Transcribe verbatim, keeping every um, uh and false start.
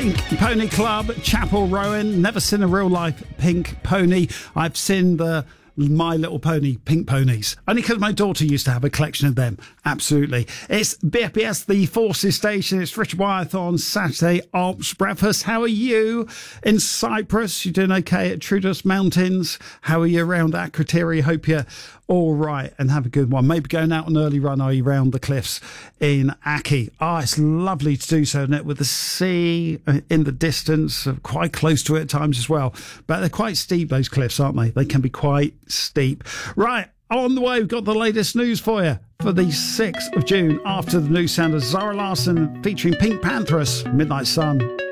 Pink Pony Club, Chapel Rowan. Never seen a real life pink pony. I've seen the My Little Pony pink ponies, only because my daughter used to have a collection of them. Absolutely. It's B F B S, the Forces Station. It's Richard Wyeth on Saturday Alps Breakfast. How are you in Cyprus? You doing okay at Troodos Mountains? How are you around Akrotiri? Hope you're all right and have a good one. Maybe going out on early run, are you round the cliffs in Aki? Ah, oh, it's lovely to do so, isn't it? With the sea in the distance, quite close to it at times as well. But they're quite steep, those cliffs, aren't they? They can be quite steep. Right, on the way, we've got the latest news for you for the sixth of June after the news sound of Zara Larsson featuring Pink Panthers, Midnight Sun.